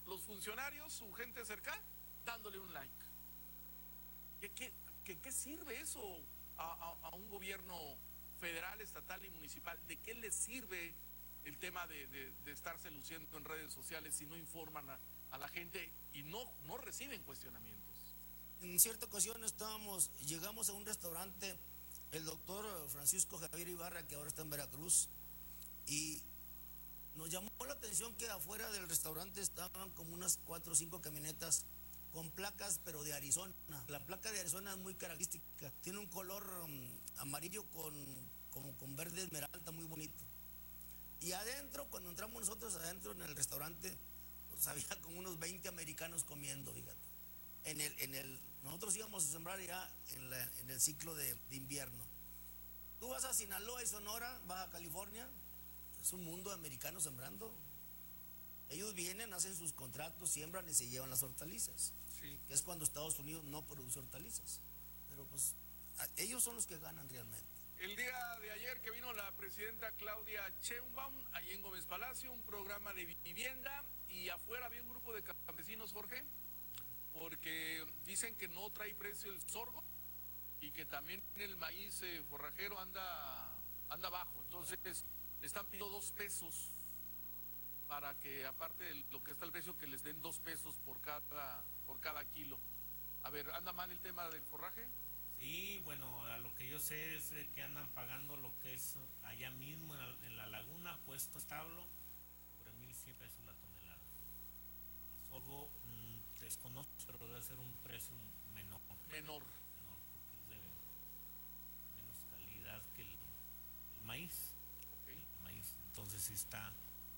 los funcionarios, su gente cercana, dándole un like. ¿Qué sirve eso a un gobierno federal, estatal y municipal? ¿De qué les sirve el tema de estarse luciendo en redes sociales si no informan a la gente y no reciben cuestionamientos? En cierta ocasión llegamos a un restaurante, el doctor Francisco Javier Ibarra, que ahora está en Veracruz, y nos llamó la atención que afuera del restaurante estaban como unas 4 o 5 camionetas con placas, pero de Arizona. La placa de Arizona es muy característica, tiene un color amarillo como con verde esmeralda, muy bonito. Y adentro, cuando entramos nosotros adentro en el restaurante, pues había como unos 20 americanos comiendo, fíjate. Nosotros íbamos a sembrar ya en el ciclo de invierno. Tú vas a Sinaloa y Sonora, Baja California, es un mundo de americanos sembrando. Ellos vienen, hacen sus contratos, siembran y se llevan las hortalizas. Sí. Que es cuando Estados Unidos no produce hortalizas. Pero pues ellos son los que ganan realmente. El día de ayer que vino la presidenta Claudia Sheinbaum, allí en Gómez Palacio, un programa de vivienda, y afuera había un grupo de campesinos, Jorge, porque dicen que no trae precio el sorgo y que también el maíz forrajero anda bajo. Entonces le están pidiendo 2 pesos para que, aparte de lo que está el precio, que les den 2 pesos por cada kilo. A ver, ¿anda mal el tema del forraje? Sí, bueno, a lo que yo sé es que andan pagando lo que es allá mismo en la laguna, puesto establo, sobre 1,100 pesos la tonelada. El sorgo desconozco, pero debe ser un precio menor. Menor, Porque es de menos calidad que el maíz. okay. El maíz, entonces sí está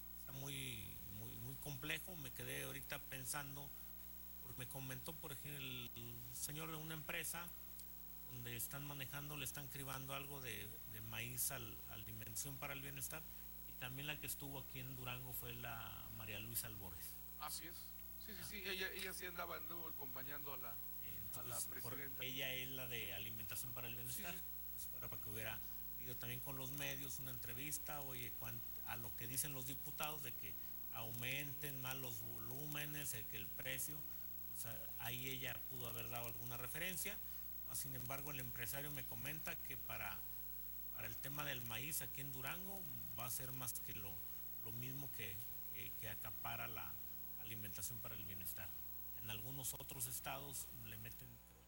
muy complejo. Me quedé ahorita pensando, porque me comentó, por ejemplo, el señor de una empresa donde le están cribando algo de maíz al Alimentación para el Bienestar, y también la que estuvo aquí en Durango fue la María Luisa Albores. Así es. Sí, ella sí andaba acompañando a la presidenta. Ella es la de Alimentación para el Bienestar. Sí. Pues fuera para que hubiera ido también con los medios una entrevista, oye, a lo que dicen los diputados de que aumenten más los volúmenes, que el precio, o sea, ahí ella pudo haber dado alguna referencia. Sin embargo, el empresario me comenta que para el tema del maíz aquí en Durango va a ser más que lo mismo que acapara la Alimentación para el Bienestar. En algunos otros estados le meten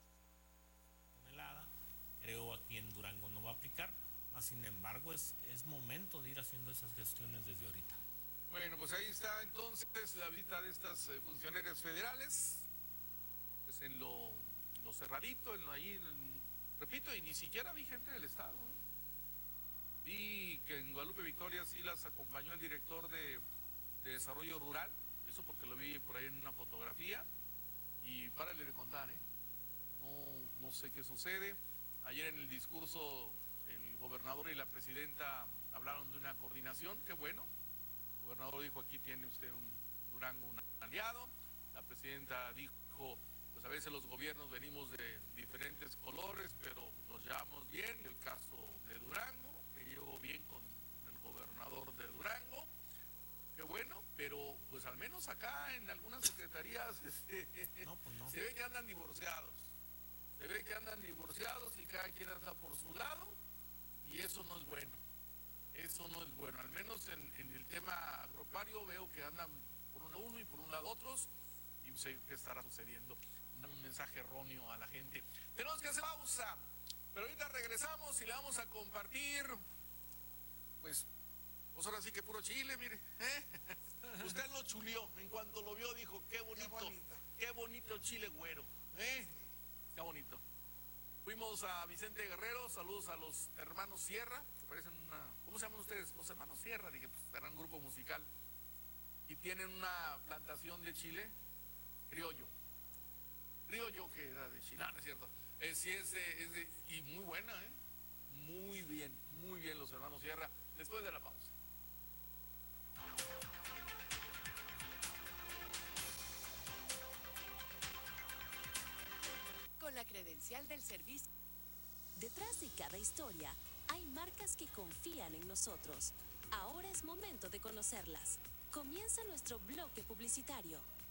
tonelada, creo aquí en Durango no va a aplicar, sin embargo es momento de ir haciendo esas gestiones desde ahorita. Bueno, pues ahí está entonces la visita de estas funcionarias federales, pues en lo cerradito, repito, y ni siquiera vi gente del estado, ¿eh? Vi que en Guadalupe Victoria sí las acompañó el director de Desarrollo Rural, eso porque lo vi por ahí en una fotografía, y párale de contar, no sé qué sucede. Ayer en el discurso el gobernador y la presidenta hablaron de una coordinación, qué bueno. El gobernador dijo, aquí tiene usted Durango un aliado. La presidenta dijo, pues a veces los gobiernos venimos de diferentes colores, pero nos llevamos bien. Y el caso de Durango, me llevo bien con el gobernador de Durango, qué bueno, pero pues al menos acá en algunas secretarías no. Se ve que andan divorciados. Se ve que andan divorciados y cada quien anda por su lado, y eso no es bueno. Eso no es bueno. Al menos en el tema agropecuario veo que andan por un lado uno y por un lado otros, y no sé qué estará sucediendo. Un mensaje erróneo a la gente. Tenemos que hacer pausa, pero ahorita regresamos y le vamos a compartir, pues ahora sí que puro chile, mire. Usted lo chuleó, en cuanto lo vio dijo, qué bonito chile güero, qué bonito. Fuimos a Vicente Guerrero, saludos a los hermanos Sierra, que parecen ¿cómo se llaman ustedes? Los hermanos Sierra, dije, pues serán un grupo musical, y tienen una plantación de chile criollo que era de Chile, no es cierto, sí y muy buena, muy bien los hermanos Sierra, después de la pausa. Con la credencial del servicio. Detrás de cada historia hay marcas que confían en nosotros. Ahora es momento de conocerlas. Comienza nuestro bloque publicitario.